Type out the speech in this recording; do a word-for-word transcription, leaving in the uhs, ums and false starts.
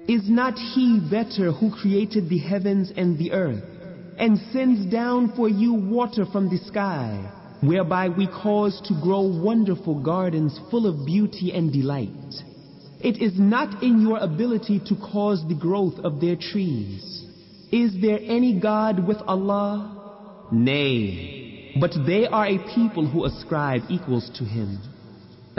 Is not He better who created the heavens and the earth, and sends down for you water from the sky, whereby we cause to grow wonderful gardens full of beauty and delight? It is not in your ability to cause the growth of their trees. Is there any God with Allah? Nay, but they are a people who ascribe equals to Him.